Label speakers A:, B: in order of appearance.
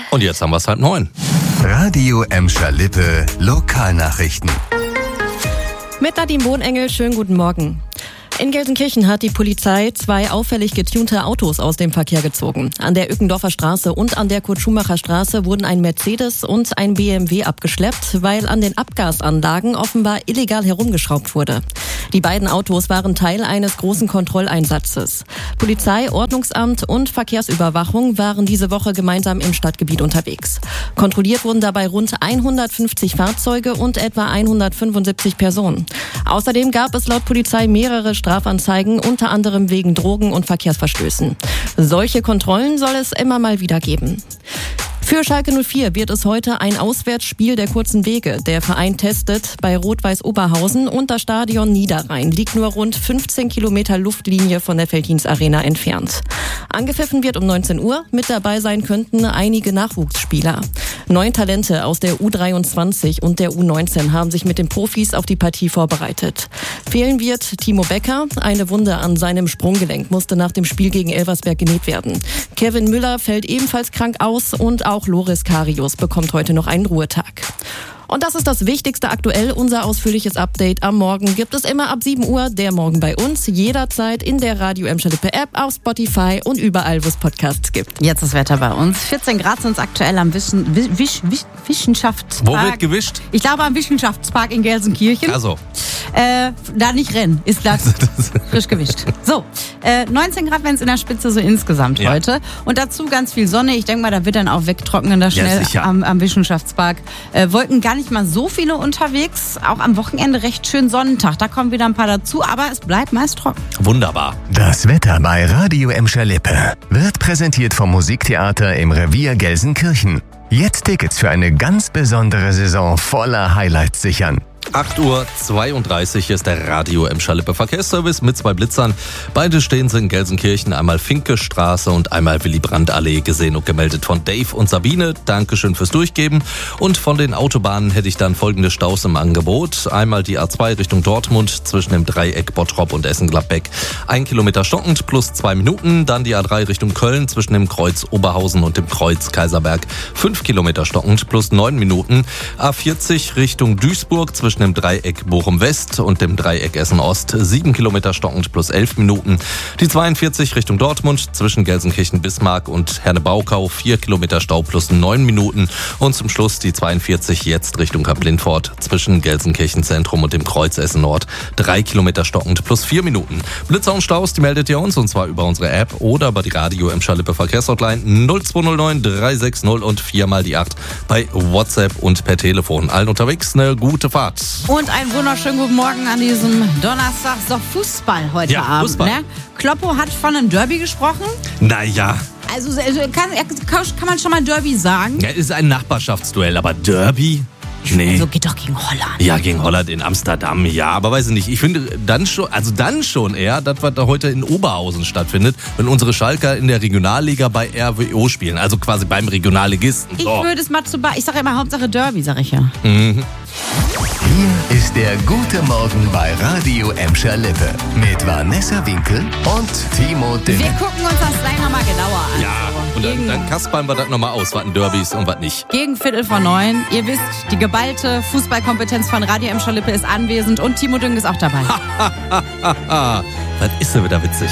A: Und jetzt haben wir es 8:30.
B: Radio Emscher-Lippe Lokalnachrichten.
C: Mit Nadine Bohnengel, schönen guten Morgen. In Gelsenkirchen hat die Polizei 2 auffällig getunte Autos aus dem Verkehr gezogen. An der Ückendorfer Straße und an der Kurt-Schumacher Straße wurden ein Mercedes und ein BMW abgeschleppt, weil an den Abgasanlagen offenbar illegal herumgeschraubt wurde. Die beiden Autos waren Teil eines großen Kontrolleinsatzes. Polizei, Ordnungsamt und Verkehrsüberwachung waren diese Woche gemeinsam im Stadtgebiet unterwegs. Kontrolliert wurden dabei rund 150 Fahrzeuge und etwa 175 Personen. Außerdem gab es laut Polizei mehrere Strafanzeigen, unter anderem wegen Drogen- und Verkehrsverstößen. Solche Kontrollen soll es immer mal wieder geben. Für Schalke 04 wird es heute ein Auswärtsspiel der kurzen Wege. Der Verein testet bei Rot-Weiß Oberhausen und das Stadion Niederrhein liegt nur rund 15 Kilometer Luftlinie von der Veltins-Arena entfernt. Angepfiffen wird um 19 Uhr. Mit dabei sein könnten einige Nachwuchsspieler. 9 Talente aus der U23 und der U19 haben sich mit den Profis auf die Partie vorbereitet. Fehlen wird Timo Becker. Eine Wunde an seinem Sprunggelenk musste nach dem Spiel gegen Elversberg genäht werden. Kevin Müller fällt ebenfalls krank aus und auch Loris Karius bekommt heute noch einen Ruhetag. Und das ist das Wichtigste aktuell. Unser ausführliches Update am Morgen gibt es immer ab 7 Uhr. Der Morgen bei uns, jederzeit in der Radio Emscher-Lippe App, auf Spotify und überall, wo es Podcasts gibt.
D: Jetzt das Wetter bei uns. 14 Grad sind es aktuell am Wissenschaftspark.
A: Wo wird gewischt?
D: Ich glaube am Wissenschaftspark in Gelsenkirchen.
A: Also.
D: Da nicht rennen, ist das frisch gewischt. So, 19 Grad, wenn es in der Spitze so insgesamt heute. Und dazu ganz viel Sonne. Ich denke mal, da wird dann auch wegtrocknen da schnell am Wissenschaftspark. Wolken gar nicht mal so viele unterwegs. Auch am Wochenende recht schön Sonnentag. Da kommen wieder ein paar dazu, aber es bleibt meist trocken.
A: Wunderbar.
B: Das Wetter bei Radio Emscher-Lippe wird präsentiert vom Musiktheater im Revier Gelsenkirchen. Jetzt Tickets für eine ganz besondere Saison voller Highlights sichern.
A: 8:32 Uhr ist der Radio Emscher-Lippe Verkehrsservice mit 2 Blitzern. Beide stehen sie in Gelsenkirchen, einmal Finke-Straße und einmal Willy-Brandt-Allee, gesehen und gemeldet von Dave und Sabine. Dankeschön fürs Durchgeben. Und von den Autobahnen hätte ich dann folgende Staus im Angebot. Einmal die A2 Richtung Dortmund zwischen dem Dreieck Bottrop und Essen-Gladbeck. 1 Kilometer stockend plus 2 Minuten. Dann die A3 Richtung Köln zwischen dem Kreuz Oberhausen und dem Kreuz Kaiserberg. 5 Kilometer stockend plus 9 Minuten. A40 Richtung Duisburg zwischen dem Dreieck Bochum-West und dem Dreieck Essen-Ost 7 Kilometer stockend plus 11 Minuten. Die 42 Richtung Dortmund zwischen Gelsenkirchen-Bismarck und Herne-Baukau 4 Kilometer Stau plus 9 Minuten. Und zum Schluss die 42 jetzt Richtung Kap-Lindfort zwischen Gelsenkirchen-Zentrum und dem Kreuz Essen-Nord 3 Kilometer stockend plus 4 Minuten. Blitzer und Staus, die meldet ihr uns und zwar über unsere App oder über die Radio Emscher-Lippe Verkehrshotline 0209 360 und 4 die 8 bei WhatsApp und per Telefon. Allen unterwegs eine gute Fahrt.
D: Und einen wunderschönen guten Morgen an diesem Donnerstag. So, Fußball heute Abend.
A: Fußball.
D: Ne? Kloppo hat von einem Derby gesprochen.
A: Naja.
D: Also kann man schon mal Derby sagen?
A: Ja, ist ein Nachbarschaftsduell, aber Derby? Nee.
D: Also geht doch gegen Holland.
A: Ja, gegen Holland in Amsterdam, ja, aber weiß ich nicht. Ich finde dann schon eher, dass was da heute in Oberhausen stattfindet, wenn unsere Schalker in der Regionalliga bei RWO spielen, also quasi beim Regionalligisten.
D: Ich würde es mal ich sage immer Hauptsache Derby, sage ich ja.
B: Hier ist der gute Morgen bei Radio Emscher-Lippe mit Vanessa Winkel und Timo Dünne.
D: Wir gucken uns das gleich nochmal genauer an.
A: Ja, und dann kaspern wir das nochmal aus, was ein Derby ist und was nicht.
D: Gegen 8:45. Ihr wisst, die geballte Fußballkompetenz von Radio Emscher-Lippe ist anwesend und Timo Dünge ist auch dabei.
A: Was ist denn wieder witzig?